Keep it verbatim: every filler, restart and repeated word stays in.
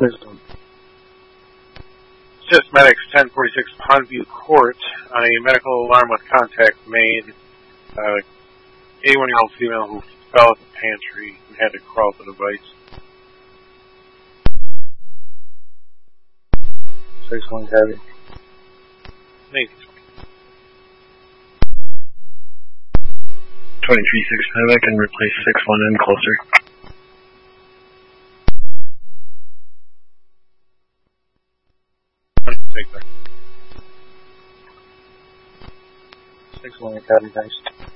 Wisdom. Systematics ten forty-six Pondview Court. On a medical alarm with contact made, uh, eighty-one-year-old female who fell at the pantry and had to crawl to the device. six one heavy. Thank you. twenty-three six five, I can replace six one in closer. Take that. six one heavy, nice.